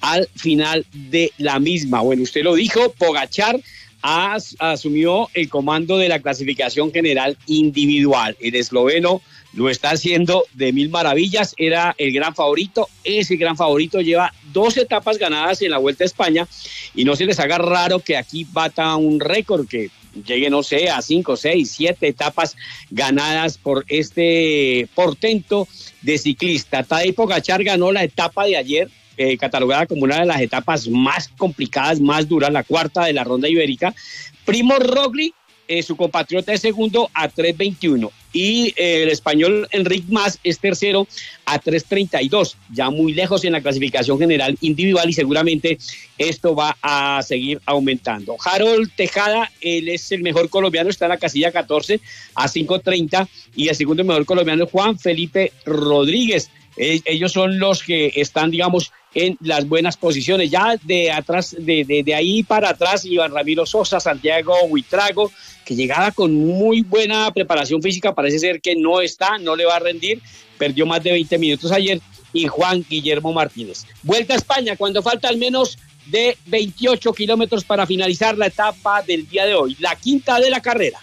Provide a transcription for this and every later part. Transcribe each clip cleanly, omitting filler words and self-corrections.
al final de la misma. Bueno, usted lo dijo, Pogačar asumió el comando de la clasificación general individual. El esloveno lo está haciendo de mil maravillas, era el gran favorito, ese gran favorito lleva 2 etapas ganadas en la Vuelta a España y no se les haga raro que aquí bata un récord, que llegue, no sé, a 5, 6, 7 etapas ganadas por este portento de ciclista. Tadej Pogačar ganó la etapa de ayer, catalogada como una de las etapas más complicadas, más duras, la cuarta de la ronda ibérica. Primož Roglič, su compatriota, es segundo a 3:21 y el español Enric Mas es tercero a 3:32, ya muy lejos en la clasificación general individual y seguramente esto va a seguir aumentando. Harold Tejada, él es el mejor colombiano, está en la casilla 14 a 5:30 y el segundo mejor colombiano es Juan Felipe Rodríguez. Ellos son los que están, digamos, en las buenas posiciones. Ya de atrás, de ahí para atrás, Iván Ramiro Sosa, Santiago Buitrago, que llegaba con muy buena preparación física, parece ser que no le va a rendir, perdió más de 20 minutos ayer, y Juan Guillermo Martínez. Vuelta a España, cuando falta al menos de 28 kilómetros para finalizar la etapa del día de hoy, la quinta de la carrera.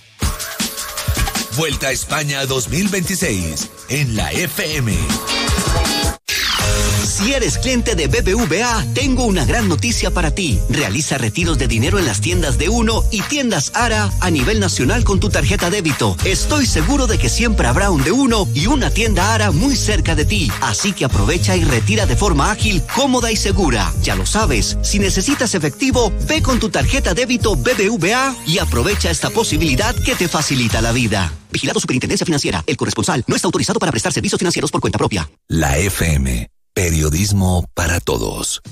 Vuelta a España 2026 en la FM. Si eres cliente de BBVA, tengo una gran noticia para ti. Realiza retiros de dinero en las tiendas de Uno y tiendas Ara a nivel nacional con tu tarjeta débito. Estoy seguro de que siempre habrá un de Uno y una tienda Ara muy cerca de ti. Así que aprovecha y retira de forma ágil, cómoda y segura. Ya lo sabes, si necesitas efectivo, ve con tu tarjeta débito BBVA y aprovecha esta posibilidad que te facilita la vida. Vigilado Superintendencia Financiera. El corresponsal no está autorizado para prestar servicios financieros por cuenta propia. La FM. Periodismo para todos.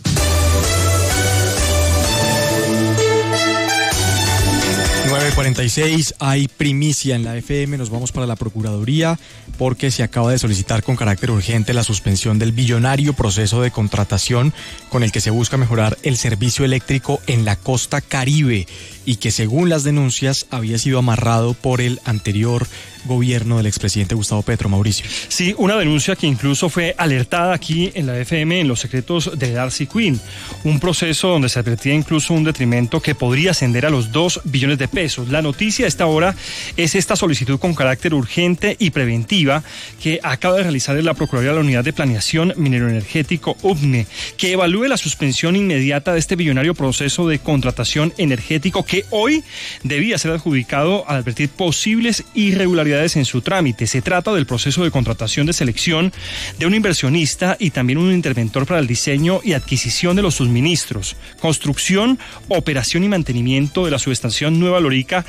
9:46, hay primicia en la FM, nos vamos para la Procuraduría porque se acaba de solicitar con carácter urgente la suspensión del billonario proceso de contratación con el que se busca mejorar el servicio eléctrico en la costa Caribe y que según las denuncias había sido amarrado por el anterior gobierno del expresidente Gustavo Petro. Mauricio. Sí, una denuncia que incluso fue alertada aquí en la FM en Los Secretos de Darcy Quinn, un proceso donde se advertía incluso un detrimento que podría ascender a los 2 billones de pesos. La noticia a esta hora es esta solicitud con carácter urgente y preventiva que acaba de realizar la Procuraduría de la Unidad de Planeación Minero Energético UPNE, que evalúe la suspensión inmediata de este billonario proceso de contratación energético que hoy debía ser adjudicado al advertir posibles irregularidades en su trámite. Se trata del proceso de contratación de selección de un inversionista y también un interventor para el diseño y adquisición de los suministros, construcción, operación y mantenimiento de la subestación Nueva Lorica,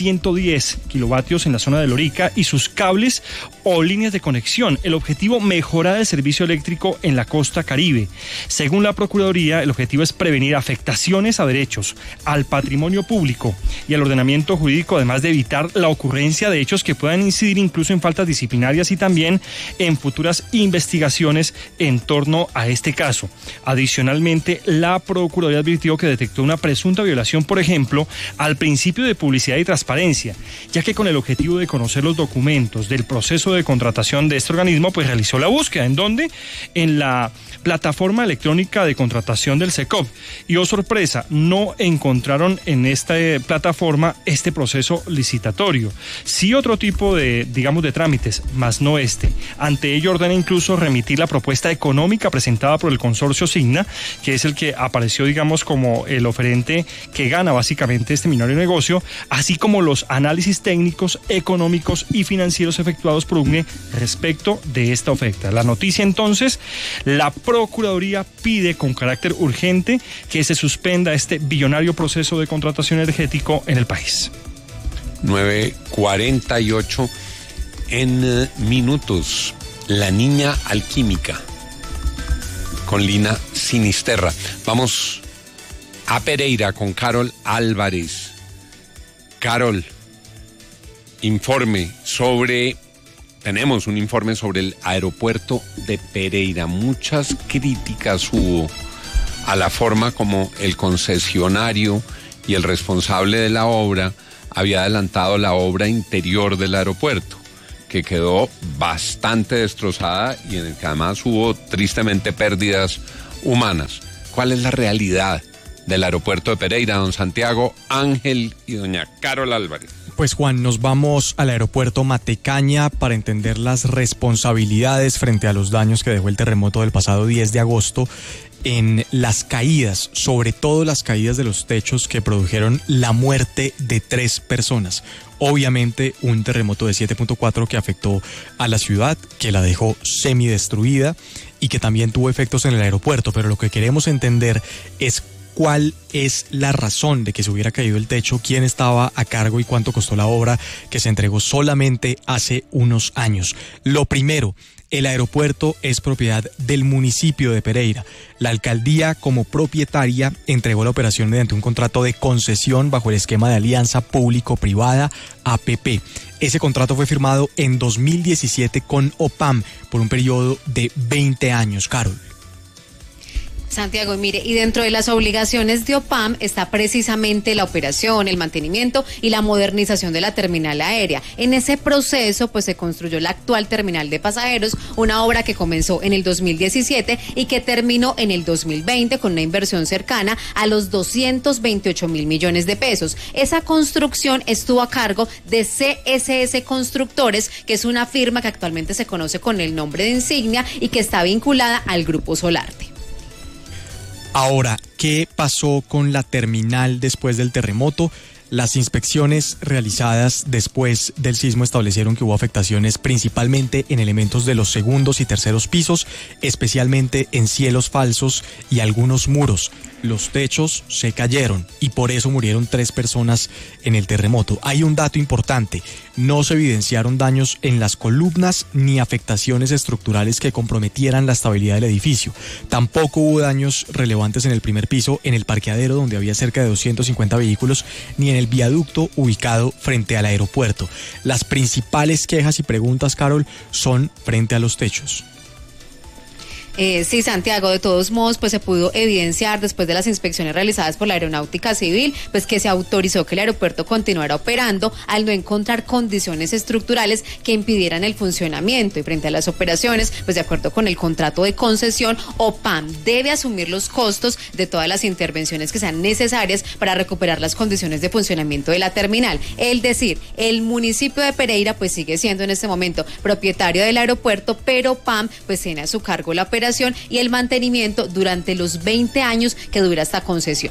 110 kilovatios en la zona de Lorica y sus cables o líneas de conexión. El objetivo, mejorar el servicio eléctrico en la costa Caribe. Según la Procuraduría, el objetivo es prevenir afectaciones a derechos, al patrimonio público y al ordenamiento jurídico, además de evitar la ocurrencia de hechos que puedan incidir incluso en faltas disciplinarias y también en futuras investigaciones en torno a este caso. Adicionalmente, la Procuraduría advirtió que detectó una presunta violación, por ejemplo, al principio de publicidad y transparencia, ya que con el objetivo de conocer los documentos del proceso de contratación de este organismo, pues realizó la búsqueda. ¿En dónde? En la plataforma electrónica de contratación del SECOP. Y oh sorpresa, no encontraron en esta plataforma este proceso licitatorio. Sí otro tipo de trámites, más no este. Ante ello ordena incluso remitir la propuesta económica presentada por el consorcio Signa, que es el que apareció, como el oferente que gana básicamente este millonario negocio, así como los análisis técnicos, económicos y financieros efectuados por UNE respecto de esta oferta. La noticia entonces, la Procuraduría pide con carácter urgente que se suspenda este billonario proceso de contratación energético en el país. 9:48 en minutos. La niña alquímica con Lina Sinisterra. Vamos a Pereira con Carol Álvarez. Carol, tenemos un informe sobre el aeropuerto de Pereira. Muchas críticas hubo a la forma como el concesionario y el responsable de la obra había adelantado la obra interior del aeropuerto, que quedó bastante destrozada y en el que además hubo tristemente pérdidas humanas. ¿Cuál es la realidad del aeropuerto de Pereira, don Santiago Ángel y doña Carol Álvarez? Pues Juan, nos vamos al aeropuerto Matecaña para entender las responsabilidades frente a los daños que dejó el terremoto del pasado 10 de agosto en las caídas, sobre todo las caídas de los techos que produjeron la muerte de 3 personas. Obviamente un terremoto de 7.4 que afectó a la ciudad, que la dejó semidestruida y que también tuvo efectos en el aeropuerto, pero lo que queremos entender es cuál es la razón de que se hubiera caído el techo, quién estaba a cargo y cuánto costó la obra que se entregó solamente hace unos años. Lo primero, el aeropuerto es propiedad del municipio de Pereira. La alcaldía, como propietaria, entregó la operación mediante un contrato de concesión bajo el esquema de alianza público-privada APP. Ese contrato fue firmado en 2017 con OPAM por un periodo de 20 años, Carol. Santiago, mire, y dentro de las obligaciones de OPAM está precisamente la operación, el mantenimiento y la modernización de la terminal aérea. En ese proceso, pues se construyó la actual terminal de pasajeros, una obra que comenzó en el 2017 y que terminó en el 2020 con una inversión cercana a los 228.000 millones de pesos. Esa construcción estuvo a cargo de CSS Constructores, que es una firma que actualmente se conoce con el nombre de Insignia y que está vinculada al Grupo Solarte. Ahora, ¿qué pasó con la terminal después del terremoto? Las inspecciones realizadas después del sismo establecieron que hubo afectaciones principalmente en elementos de los segundos y terceros pisos, especialmente en cielos falsos y algunos muros. Los techos se cayeron y por eso murieron 3 personas en el terremoto. Hay un dato importante: no se evidenciaron daños en las columnas ni afectaciones estructurales que comprometieran la estabilidad del edificio. Tampoco hubo daños relevantes en el primer piso, en el parqueadero donde había cerca de 250 vehículos, ni en el viaducto ubicado frente al aeropuerto. Las principales quejas y preguntas, Carol, son frente a los techos. Sí, Santiago, de todos modos, pues se pudo evidenciar después de las inspecciones realizadas por la Aeronáutica Civil, pues que se autorizó que el aeropuerto continuara operando al no encontrar condiciones estructurales que impidieran el funcionamiento. Y frente a las operaciones, pues de acuerdo con el contrato de concesión, OPAM debe asumir los costos de todas las intervenciones que sean necesarias para recuperar las condiciones de funcionamiento de la terminal. Es decir, el municipio de Pereira pues sigue siendo en este momento propietario del aeropuerto, pero OPAM pues tiene a su cargo la operación y el mantenimiento durante los 20 años que dura esta concesión.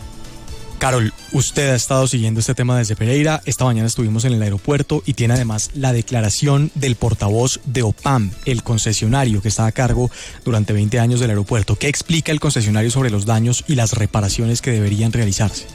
Carol, usted ha estado siguiendo este tema desde Pereira. Esta mañana estuvimos en el aeropuerto y tiene además la declaración del portavoz de OPAM, el concesionario que está a cargo durante 20 años del aeropuerto. ¿Qué explica el concesionario sobre los daños y las reparaciones que deberían realizarse?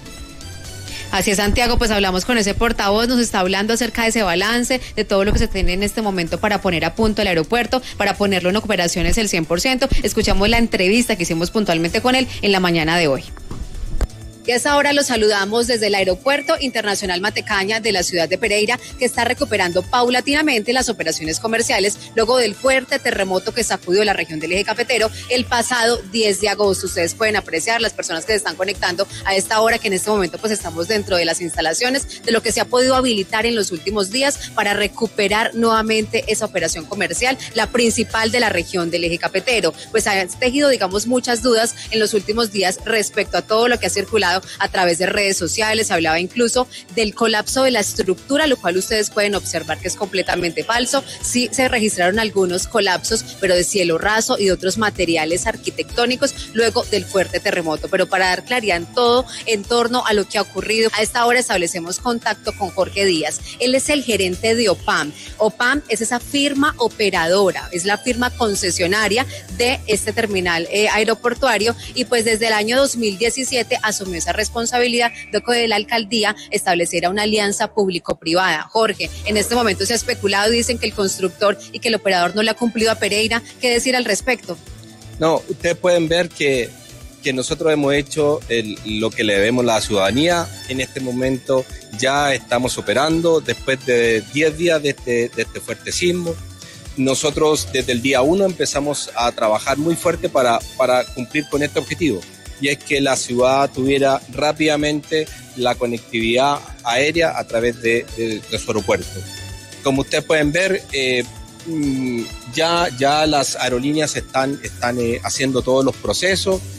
Así es, Santiago, pues hablamos con ese portavoz, nos está hablando acerca de ese balance, de todo lo que se tiene en este momento para poner a punto el aeropuerto, para ponerlo en operaciones el 100%. Escuchamos la entrevista que hicimos puntualmente con él en la mañana de hoy. Y a esta hora los saludamos desde el Aeropuerto Internacional Matecaña de la ciudad de Pereira, que está recuperando paulatinamente las operaciones comerciales luego del fuerte terremoto que sacudió la región del Eje Cafetero el pasado 10 de agosto. Ustedes pueden apreciar, las personas que se están conectando a esta hora, que en este momento pues estamos dentro de las instalaciones de lo que se ha podido habilitar en los últimos días para recuperar nuevamente esa operación comercial, la principal de la región del Eje Cafetero. Pues ha tejido, digamos, muchas dudas en los últimos días respecto a todo lo que ha circulado a través de redes sociales. Se hablaba incluso del colapso de la estructura, lo cual ustedes pueden observar que es completamente falso. Sí se registraron algunos colapsos, pero de cielo raso y de otros materiales arquitectónicos luego del fuerte terremoto. Pero para dar claridad en todo en torno a lo que ha ocurrido, a esta hora establecemos contacto con Jorge Díaz. Él es el gerente de OPAM. OPAM es esa firma operadora, es la firma concesionaria de este terminal aeroportuario, y pues desde el año 2017 asumió esa responsabilidad de que la alcaldía estableciera una alianza público-privada. Jorge, en este momento se ha especulado y dicen que el constructor y que el operador no le ha cumplido a Pereira. ¿Qué decir al respecto? No, ustedes pueden ver que nosotros hemos hecho lo que le debemos a la ciudadanía. En este momento ya estamos operando después de 10 días de este fuerte sismo. Nosotros desde el día 1 empezamos a trabajar muy fuerte para cumplir con este objetivo, y es que la ciudad tuviera rápidamente la conectividad aérea a través de su aeropuerto. Como ustedes pueden ver, ya las aerolíneas están haciendo todos los procesos.